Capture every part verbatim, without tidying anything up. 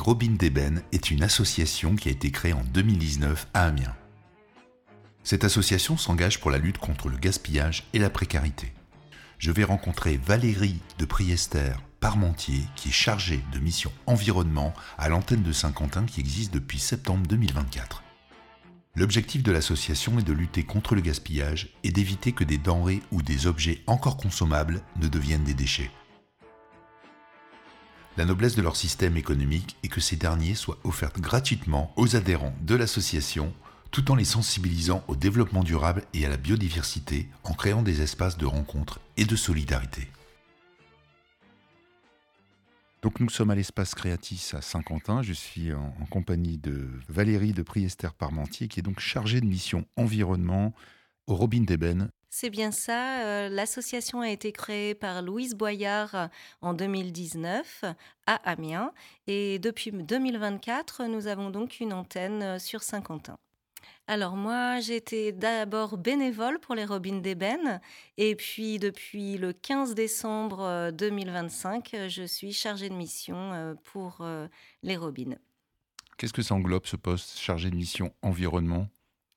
Robin d'Ébène est une association qui a été créée en deux mille dix-neuf à Amiens. Cette association s'engage pour la lutte contre le gaspillage et la précarité. Je vais rencontrer Valérie de Priester Parmentier, qui est chargée de mission environnement à l'antenne de Saint-Quentin qui existe depuis septembre deux mille vingt-quatre. L'objectif de l'association est de lutter contre le gaspillage et d'éviter que des denrées ou des objets encore consommables ne deviennent des déchets. La noblesse de leur système économique est que ces derniers soient offerts gratuitement aux adhérents de l'association, tout en les sensibilisant au développement durable et à la biodiversité, en créant des espaces de rencontre et de solidarité. Donc nous sommes à l'espace Créatis à Saint-Quentin. Je suis en, en compagnie de Valérie de Priester Parmentier, qui est donc chargée de mission environnement au Robin d'Ébène. C'est bien ça. Euh, l'association a été créée par Louise Boyard en deux mille dix-neuf à Amiens. Et depuis deux mille vingt-quatre, nous avons donc une antenne sur Saint-Quentin. Alors moi, j'étais d'abord bénévole pour les Robins d'Ébène. Et puis depuis le quinze décembre deux mille vingt-cinq, je suis chargée de mission pour les Robins. Qu'est-ce que ça englobe, ce poste chargé de mission environnement ?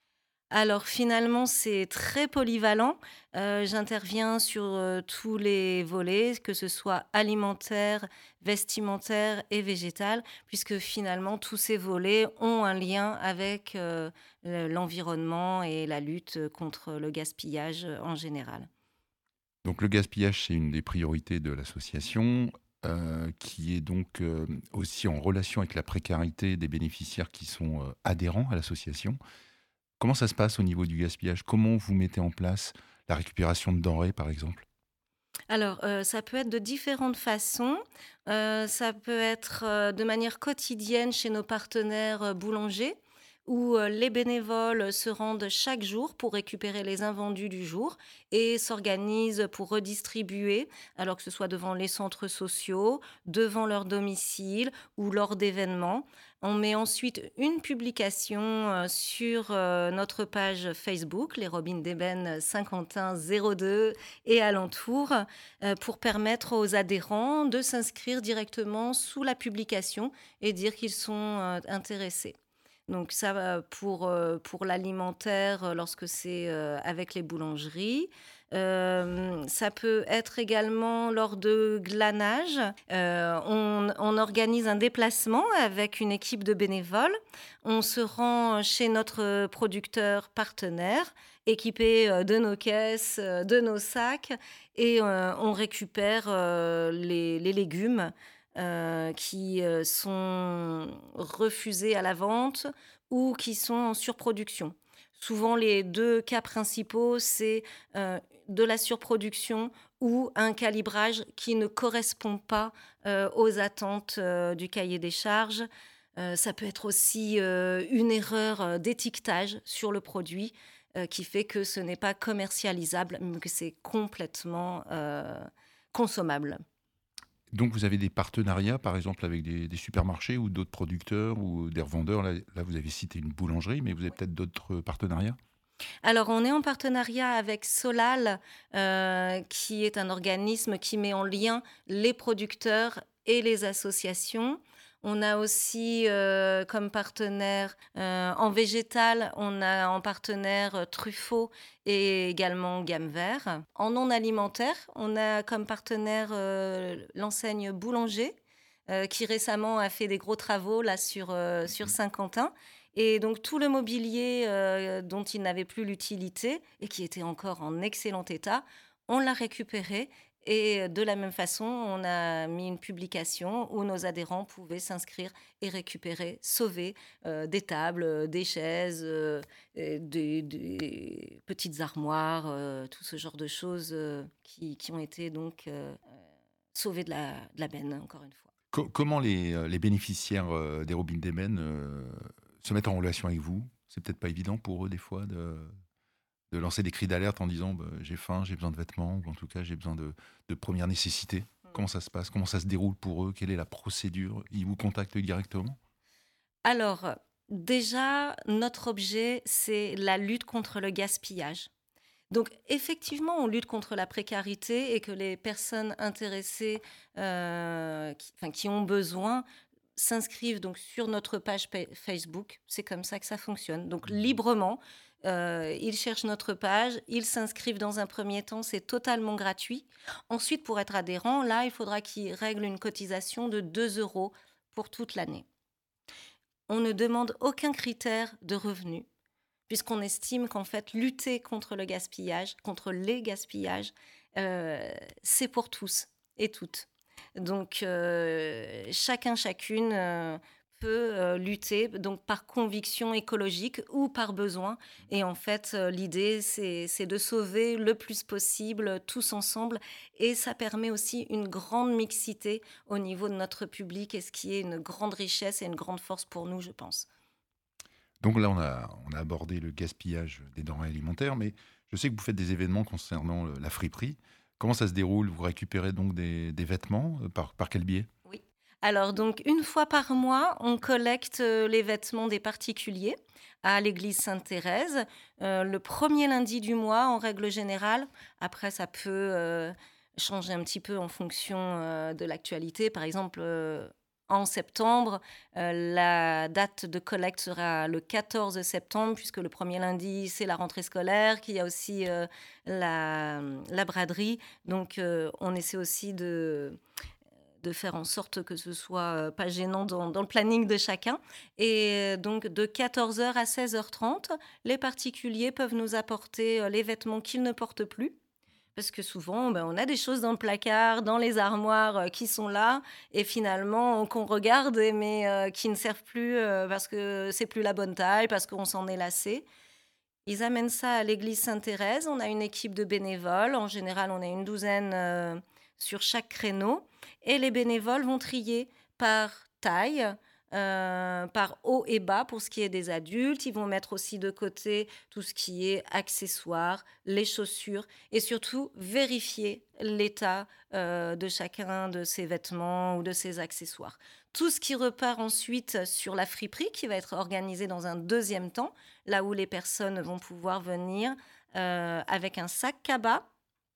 Alors finalement, c'est très polyvalent. Euh, j'interviens sur euh, tous les volets, que ce soit alimentaire, vestimentaire et végétal, puisque finalement, tous ces volets ont un lien avec euh, l'environnement et la lutte contre le gaspillage en général. Donc le gaspillage, c'est une des priorités de l'association, euh, qui est donc euh, aussi en relation avec la précarité des bénéficiaires qui sont euh, adhérents à l'association. Comment ça se passe au niveau du gaspillage ? Comment vous mettez en place la récupération de denrées, par exemple ? Alors, euh, ça peut être de différentes façons. Euh, ça peut être euh, de manière quotidienne chez nos partenaires euh, boulangers, où euh, les bénévoles se rendent chaque jour pour récupérer les invendus du jour et s'organisent pour redistribuer, alors que ce soit devant les centres sociaux, devant leur domicile ou lors d'événements. On met ensuite une publication euh, sur euh, notre page Facebook, les Robins d'Ébène Saint-Quentin zéro deux et alentour, euh, pour permettre aux adhérents de s'inscrire directement sous la publication et dire qu'ils sont euh, intéressés. Donc ça, pour, euh, pour l'alimentaire, euh, lorsque c'est euh, avec les boulangeries. Euh, ça peut être également lors de glanage. Euh, on, on organise un déplacement avec une équipe de bénévoles. On se rend chez notre producteur partenaire, équipé de nos caisses, de nos sacs, et euh, on récupère euh, les, les légumes Euh, qui euh, sont refusés à la vente ou qui sont en surproduction. Souvent, les deux cas principaux, c'est euh, de la surproduction ou un calibrage qui ne correspond pas euh, aux attentes euh, du cahier des charges. Euh, ça peut être aussi euh, une erreur d'étiquetage sur le produit euh, qui fait que ce n'est pas commercialisable, mais que c'est complètement euh, consommable. Donc vous avez des partenariats, par exemple, avec des, des supermarchés ou d'autres producteurs ou des revendeurs. Là, là, vous avez cité une boulangerie, mais vous avez peut-être d'autres partenariats ? Alors, on est en partenariat avec Solal, euh, qui est un organisme qui met en lien les producteurs et les associations. On a aussi euh, comme partenaire euh, en végétal, on a en partenaire euh, Truffaut et également Gamme Vert. En non alimentaire, on a comme partenaire euh, l'enseigne Boulanger, euh, qui récemment a fait des gros travaux là sur, euh, sur Saint-Quentin. Et donc tout le mobilier euh, dont il n'avait plus l'utilité et qui était encore en excellent état, on l'a récupéré. Et de la même façon, on a mis une publication où nos adhérents pouvaient s'inscrire et récupérer, sauver euh, des tables, des chaises, euh, des, des petites armoires, euh, tout ce genre de choses euh, qui, qui ont été donc euh, sauvées de la, de la benne, encore une fois. Co- comment les, les bénéficiaires euh, des Robins d'Ébène euh, se mettent en relation avec vous ? C'est peut-être pas évident pour eux, des fois, de... de lancer des cris d'alerte en disant bah, j'ai faim, j'ai besoin de vêtements, ou en tout cas j'ai besoin de, de premières nécessités. Comment ça se passe ? Comment ça se déroule pour eux ? Quelle est la procédure ? Ils vous contactent directement ? Alors, déjà, notre objet, c'est la lutte contre le gaspillage. Donc, effectivement, on lutte contre la précarité et que les personnes intéressées, euh, qui, enfin, qui ont besoin, s'inscrivent donc sur notre page pa Facebook. C'est comme ça que ça fonctionne. Donc librement, heu, ils cherchent notre page, ils s'inscrivent dans un premier temps, c'est totalement gratuit. Ensuite, pour être adhérent, là, il faudra qu'ils règlent une cotisation de deux euros pour toute l'année. On ne demande aucun critère de revenu, puisqu'on estime qu'en fait, lutter contre le gaspillage, contre les gaspillages, heu, c'est pour tous et toutes. Donc heu, chacun, chacune, heu, peut, heu, lutter donc par conviction écologique ou par besoin et en fait, heu, l'idée c'est c'est de sauver le plus possible, tous ensemble et ça permet aussi une grande mixité au niveau de notre public et ce qui est une grande richesse et une grande force pour nous, je pense. Donc là, on a, on a abordé le gaspillage des denrées alimentaires, mais je sais que vous faites des événements concernant le- la friperie. Comment ça se déroule? Vous récupérez donc des, des vêtements euh, par, par quel biais? Oui. Alors donc une fois par mois, on collecte, heu, les vêtements des particuliers à l'église Sainte-Thérèse, heu, le premier lundi du mois en règle générale. Après ça peut, heu, changer un petit peu en fonction, heu, de l'actualité. Par exemple, heu, en septembre, heu, la date de collecte sera le quatorze septembre puisque le premier lundi, c'est la rentrée scolaire, qu'il y a aussi, heu, la, mmh, la braderie. Donc heu, on essaie aussi de de faire en sorte que ce soit, heu, pas gênant dans dans le planning de chacun et heu, donc de quatorze heures à seize heures trente, les particuliers peuvent nous apporter, heu, les vêtements qu'ils ne portent plus. Parce que souvent, ben, on a des choses dans le placard, dans les armoires, heu, qui sont là et finalement qu'on regarde et mais heu, qui ne servent plus, heu, parce que c'est plus la bonne taille, parce qu'on s'en est lassé. Ils amènent ça à l'église Sainte-Thérèse. On a une équipe de bénévoles. En général, on est une douzaine, heu, sur chaque créneau et les bénévoles vont trier par taille, heu, par haut et bas pour ce qui est des adultes. Ils vont mettre aussi de côté tout ce qui est accessoires, les chaussures et surtout vérifier l'état, heu, de chacun de ses vêtements ou de ses accessoires. Tout ce qui repart ensuite sur la friperie qui va être organisée dans un deuxième temps là où les personnes vont pouvoir venir, heu, avec un sac cabas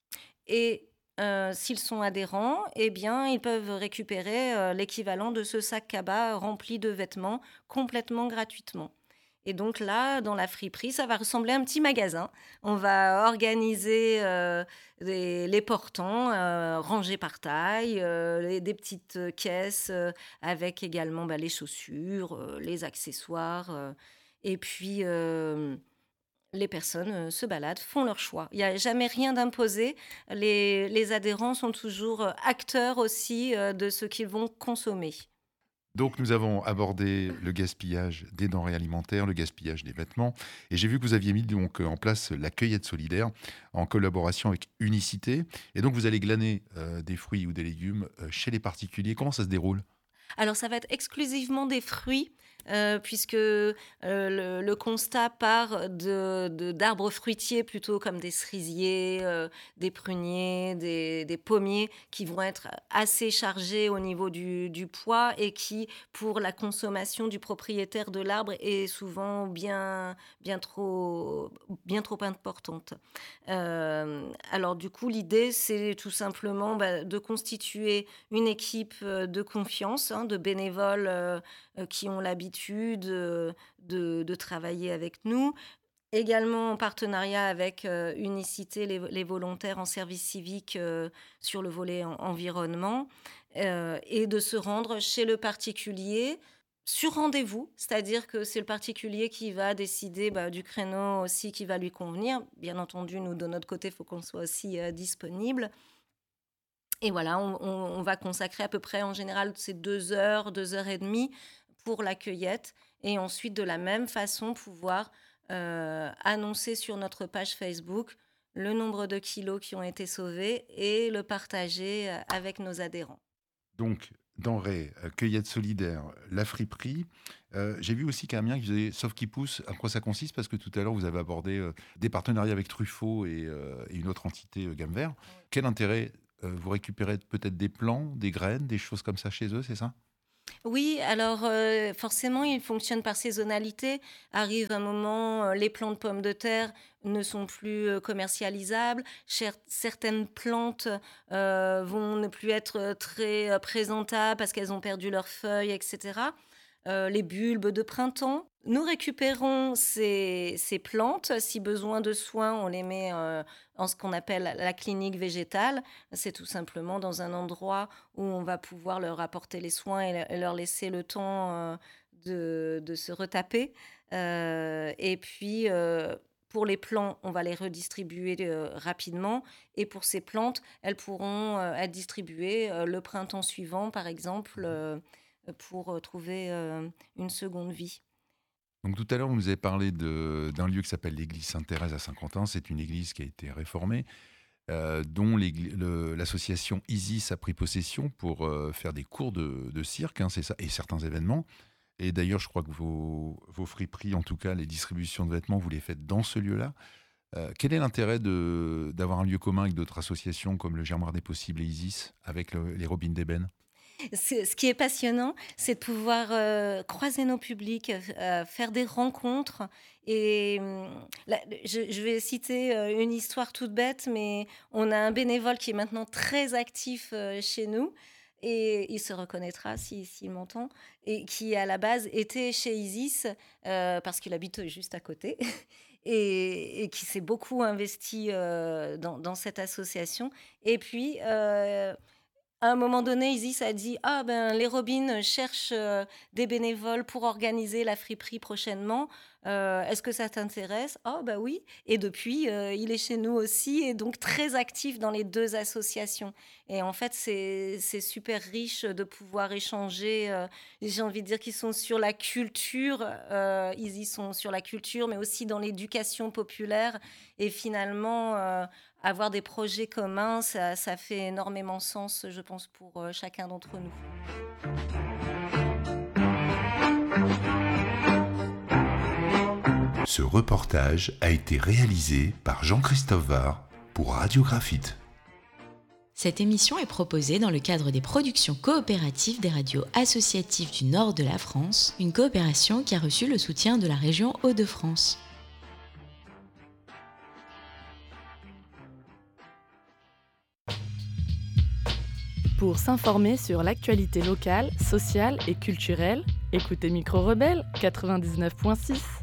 et heu, s'ils sont adhérents eh bien, ils peuvent récupérer, heu, l'équivalent de ce sac cabas rempli de vêtements complètement gratuitement et donc là, dans la friperie, ça va ressembler à un petit magasin. On va organiser, heu, les les portants, heu, rangés par taille, heu, les des petites, heu, caisses, heu, avec également, bah, les chaussures, heu, les accessoires, heu et puis, hem, les personnes, heu, se baladent, font leur choix. Il y a jamais rien d'imposé. Les les adhérents sont toujours, heu, acteurs aussi, heu, de ce qu'ils vont consommer. Donc nous avons abordé le gaspillage des denrées alimentaires, le gaspillage des vêtements, et j'ai vu que vous aviez mis donc en place la cueillette solidaire en collaboration avec Unicité, et donc vous allez glaner euh, des fruits ou des légumes euh, chez les particuliers. Comment ça se déroule? Alors ça va être exclusivement des fruits, heu, puisque, heu, le le constat part de de d'arbres fruitiers plutôt comme des cerisiers, heu, des pruniers, des des pommiers qui vont être assez chargés au niveau du du poids et qui, pour la consommation du propriétaire de l'arbre, est souvent bien bien trop bien trop importante. Hem, alors du coup, l'idée, c'est tout simplement, bah, de constituer une équipe, heu, de confiance, hein, de bénévoles, heu heu, qui ont l'habitude, heu, de de travailler avec nous. Également en partenariat avec, heu, Unicité, les les volontaires en service civique, heu, sur le volet en environnement, heu et de se rendre chez le particulier sur rendez-vous. C'est-à-dire que c'est le particulier qui va décider, bah, du créneau aussi qui va lui convenir. Bien entendu, nous, de notre côté, il faut qu'on soit aussi, heu, disponibles et voilà, on on on va consacrer à peu près en général c'est deux heures, deux heures et demie pour la cueillette et ensuite de la même façon pouvoir, heu, annoncer sur notre page Facebook le nombre de kilos qui ont été sauvés et le partager, heu, avec nos adhérents. Donc, denrées, euh, cueillette solidaire, la friperie. Euh, j'ai vu aussi qu'Amiens, ils faisaient Sauf qui pousse. À quoi ça consiste? Parce que tout à l'heure, vous avez abordé euh, des partenariats avec Truffaut et, euh, et une autre entité, euh, Gamme Vert. Quel intérêt? Euh, vous récupérez peut-être des plants, des graines, des choses comme ça chez eux, c'est ça? Oui, alors, heu, forcément, il fonctionne par saisonnalité. Arrive un moment, heu, les plants de pommes de terre ne sont plus, heu, commercialisables. Cher certaines plantes, heu, vont ne plus être, heu, très, heu, présentables parce qu'elles ont perdu leurs feuilles et cetera. Heu, les bulbes de printemps. Nous récupérons ces ces plantes. Si besoin de soins, on les met, heu, en ce qu'on appelle la clinique végétale. C'est tout simplement dans un endroit où on va pouvoir leur apporter les soins et le et leur laisser le temps, heu, de de se retaper. Heu et puis, heu, pour les plants, on va les redistribuer, heu, rapidement et pour ces plantes, elles pourront, heu, être distribuées, heu, le printemps suivant, par exemple, heu, pour, heu, trouver, heu, une seconde vie. Donc tout à l'heure, vous nous avez parlé de d'un lieu qui s'appelle l'église Sainte-Thérèse à Saint-Quentin. C'est une église qui a été réformée, heu, dont l'égl le l'association Isis a pris possession pour, heu, faire des cours de de cirque, hein, c'est ça? Et certains événements. Et d'ailleurs, je crois que vos vos friperies, en tout cas les distributions de vêtements, vous les faites dans ce lieu-là. Heu, quel est l'intérêt de d'avoir un lieu commun avec d'autres associations comme le Germoir des possibles et Isis, avec le les Robines d'ébène? Ce ce qui est passionnant, c'est de pouvoir, heu, croiser nos publics, heu, faire des rencontres et mmh, là, je je vais citer, heu, une histoire toute bête, mais on a un bénévole qui est maintenant très actif, heu, chez nous et il se reconnaîtra si s'il m'entend et qui, à la base, était chez Isis, heu, parce qu'il habite juste à côté et et qui s'est beaucoup investi, heu, dans dans cette association et puis, heu à un moment donné, Isis a dit: «Ah ben, les Robines cherchent, heu, des bénévoles pour organiser la friperie prochainement. Heu, est-ce que ça t'intéresse?» «Ah bah oui» et depuis, heu, il est chez nous aussi et donc très actif dans les deux associations et en fait, c'est c'est super riche de pouvoir échanger, heu, j'ai envie de dire qu'ils sont sur la culture, heu, Isis sont sur la culture, mais aussi dans l'éducation populaire et finalement, heu avoir des projets communs, ça ça fait énormément sens, je pense, pour, heu, chacun d'entre nous. Ce reportage a été réalisé par Jean-Christophe Var pour Radiographite. Cette émission est proposée dans le cadre des productions coopératives des radios associatives du nord de la France, une coopération qui a reçu le soutien de la région Hauts-de-France. Pour s'informer sur l'actualité locale, sociale et culturelle, écoutez Micro Rebelle quatre-vingt-dix-neuf point six.